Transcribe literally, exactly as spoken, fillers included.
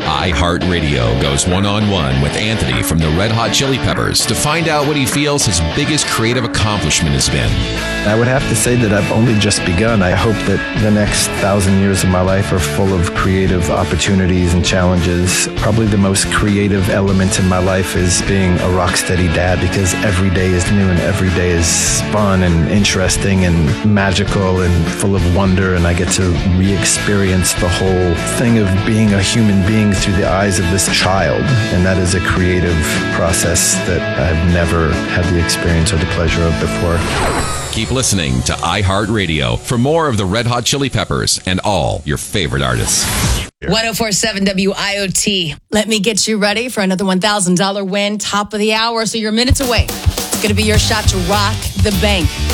iHeartRadio goes one-on-one with Anthony from the Red Hot Chili Peppers to find out what he feels his biggest creative accomplishment has been. I would have to say that I've only just begun. I hope that the next thousand years of my life are full of creative opportunities and challenges. Probably the most creative element in my life is being a rock-steady dad, because every day is new and every day is fun and interesting and magical and full of wonder, and I get to re-experience the whole thing of being a human being through the eyes of this child, and that is a creative process that I've never had the experience or the pleasure of before. Keep listening to iHeartRadio for more of the Red Hot Chili Peppers and all your favorite artists. one oh four point seven W I O T. Let me get you ready for another one thousand dollars win, top of the hour. So you're minutes away. It's going to be your shot to rock the bank.